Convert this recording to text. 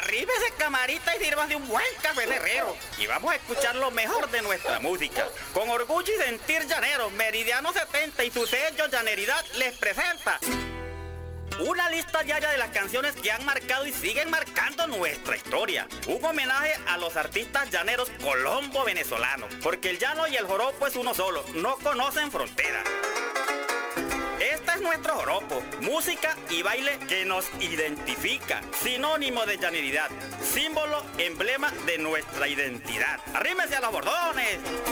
Arríbese, camarita, y sirvas de un buen café de herrero. Y vamos a escuchar lo mejor de nuestra música. Con orgullo y sentir llanero, Meridiano 70 y su sello Llaneridad les presenta una lista diaria de las canciones que han marcado y siguen marcando nuestra historia. Un homenaje a los artistas llaneros colombo-venezolanos, porque el llano y el joropo es uno solo, no conocen fronteras. Este es nuestro joropo, música y baile que nos identifica, sinónimo de llaneridad, símbolo, emblema de nuestra identidad. ¡Arrímese a los bordones!